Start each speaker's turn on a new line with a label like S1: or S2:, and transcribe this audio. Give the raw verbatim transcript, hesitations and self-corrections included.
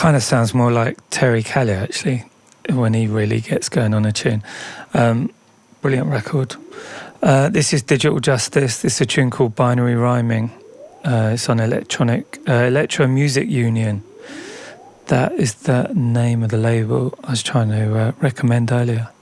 S1: kind of sounds more like Terry Kelly, actually, when he really gets going on a tune. Um, brilliant record. Uh, this is Digital Justice. This is a tune called Binary Rhyming. Uh, it's on Electronic uh, Electro Music Union. That is the name of the label I was trying to uh, recommend earlier.